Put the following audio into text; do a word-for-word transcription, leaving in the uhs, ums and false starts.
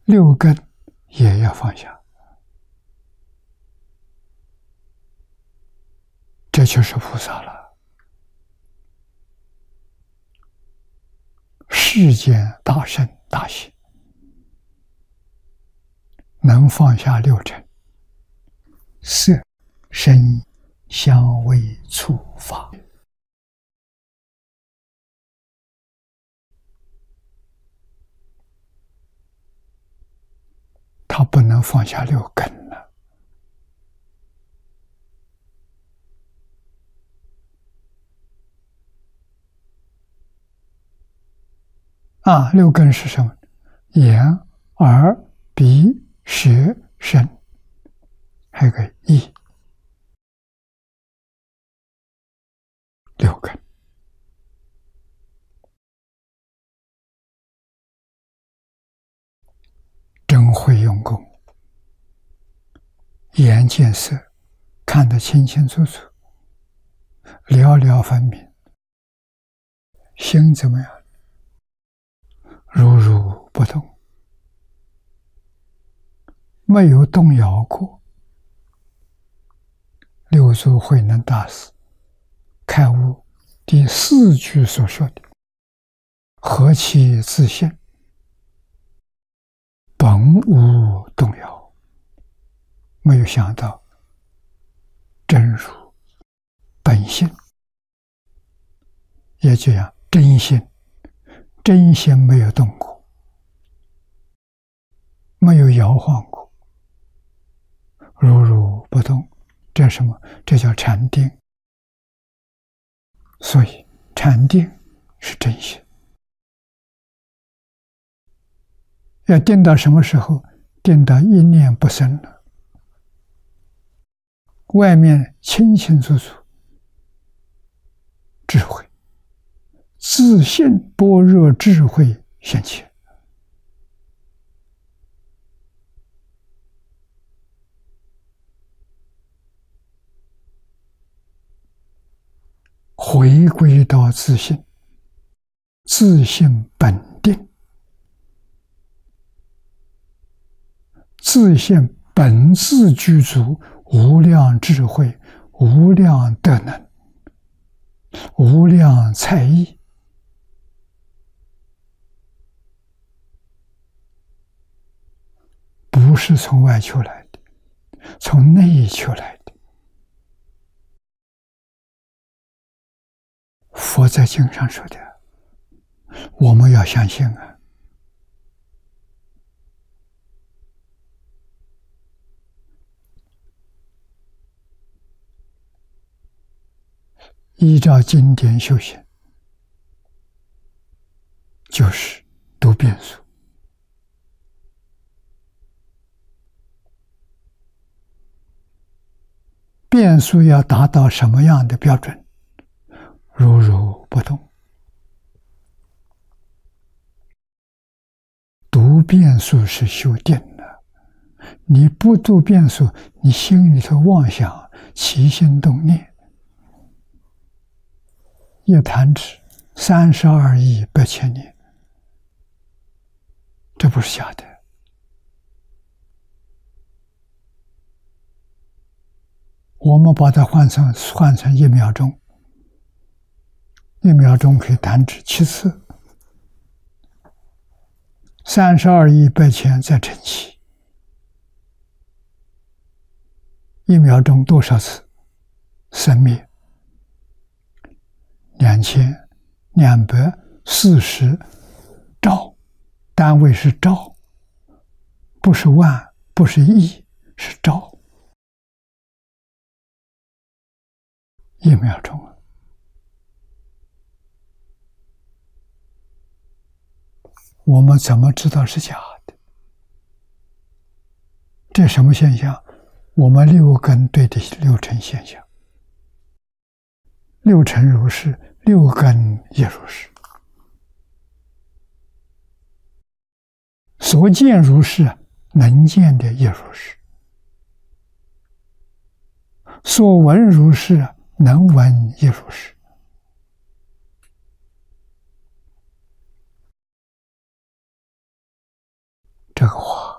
六根也要放下，这就是菩萨了。世间大圣大行，能放下六尘：色、声、香、味、触、法。他不能放下六根了。啊，六根是什么？眼、耳、鼻、舌、身，还有个意。六根。真会用功，眼见色，看得清清楚楚，了了分明。心怎么样？如如不动，没有动摇过。六祖慧能大师开悟第四句所说的“何其自性，本无动摇”，没有想到真如本性，也就像真心，真心没有动过，没有摇晃过，如如不动。这什么？这叫禅定。所以禅定是真心。要定到什么时候？定到一念不生了，外面清清楚楚，智慧，自信般若智慧现前。回归到自性，自性本定，自性本自具足无量智慧、无量德能、无量才艺，不是从外求来的，从内求来的。佛在经上说的，我们要相信啊！依照经典修行，就是读遍数。遍数要达到什么样的标准？如如不动。读遍数是修定的，你不读遍数，你心里头妄想，起心动念，一弹指三十二亿八千年，这不是假的。我们把它换成换成一秒钟，一秒钟可以弹指七次，三十二亿八千再乘七，一秒钟多少次生灭？两千两百四十兆，单位是兆，不是万，不是亿，是兆。一秒钟啊！我们怎么知道是假的？这什么现象？我们六根对的六尘现象。六尘如是，六根也如是。所见如是，能见的也如是。所闻如是，能闻也如是。这个话